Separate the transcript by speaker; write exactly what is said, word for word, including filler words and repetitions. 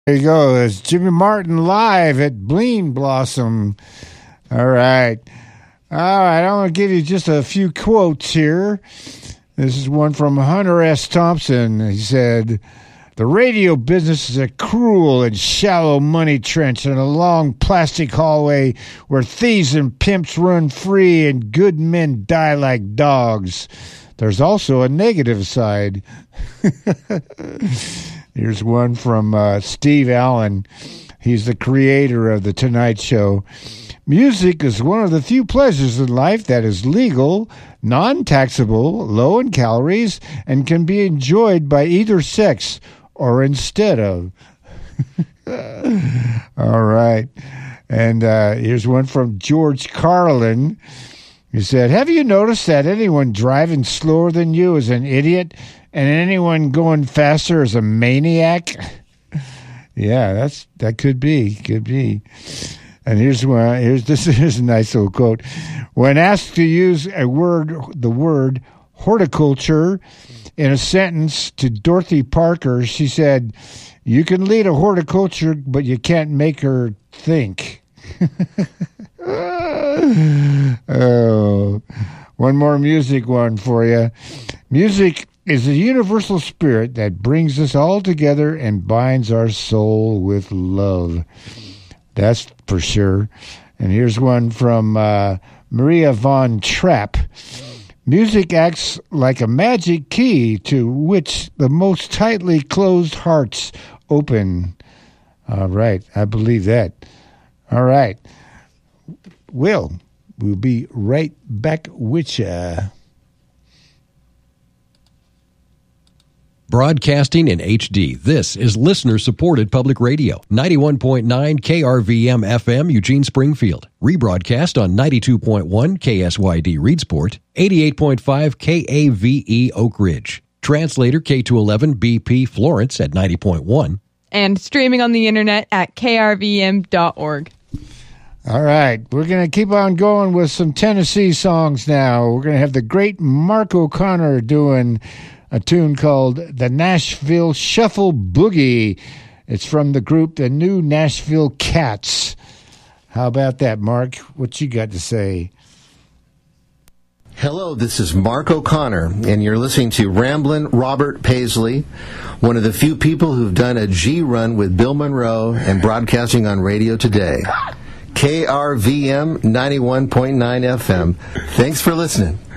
Speaker 1: There you go. It's Jimmy Martin live at Bleen Blossom. All right. All right. I'm going to give you just a few quotes here. This is one from Hunter S. Thompson. He said, "The radio business is a cruel and shallow money trench and a long plastic hallway where thieves and pimps run free and good men die like dogs. There's also a negative side." Here's one from uh, Steve Allen. He's the creator of The Tonight Show. "Music is one of the few pleasures in life that is legal, non-taxable, low in calories, and can be enjoyed by either sex or instead of." All right. And uh, here's one from George Carlin. He said, "Have you noticed that anyone driving slower than you is an idiot and anyone going faster is a maniac?" Yeah, that's that could be, could be. And here's one. Here's this is a nice little quote. "When asked to use a word, the word horticulture in a sentence to Dorothy Parker, she said, 'You can lead a horticulture, but you can't make her think.'" Oh, one more music one for you. "Music is a universal spirit that brings us all together and binds our soul with love." That's for sure. And here's one from uh, Maria von Trapp. "Music acts like a magic key to which the most tightly closed hearts open." All right, I believe that. All right. Will, we'll be right back with you.
Speaker 2: Broadcasting in H D, this is listener-supported public radio, ninety-one point nine K R V M F M, Eugene, Springfield. Rebroadcast on ninety-two point one K S Y D, Reedsport, eighty-eight point five K A V E, Oak Ridge. Translator K two eleven B P, Florence at ninety point one.
Speaker 3: And streaming on the internet at K R V M dot org.
Speaker 1: All right, we're going to keep on going with some Tennessee songs now. We're going to have the great Mark O'Connor doing a tune called the Nashville Shuffle Boogie. It's from the group the New Nashville Cats. How about that, Mark? What you got to say?
Speaker 4: Hello, this is Mark O'Connor, and you're listening to Ramblin' Robert Paisley, one of the few people who've done a G run with Bill Monroe and broadcasting on radio today. K R V M ninety-one point nine F M. Thanks for listening.